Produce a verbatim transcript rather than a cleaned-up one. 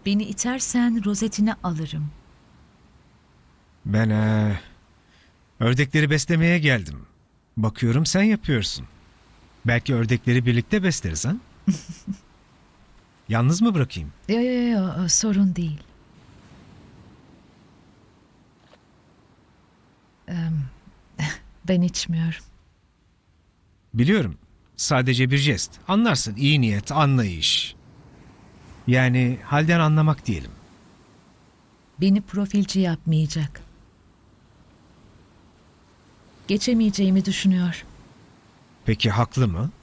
Beni itersen rozetini alırım. Ben eee, ördekleri beslemeye geldim. Bakıyorum sen yapıyorsun. Belki ördekleri birlikte besleriz ha? Yalnız mı bırakayım? Yo yo yo, sorun değil. Em, Ben içmiyorum. Biliyorum. Sadece bir jest. Anlarsın. İyi niyet, anlayış. Yani halden anlamak diyelim. Beni profilci yapmayacak. Geçemeyeceğimi düşünüyor. Peki haklı mı?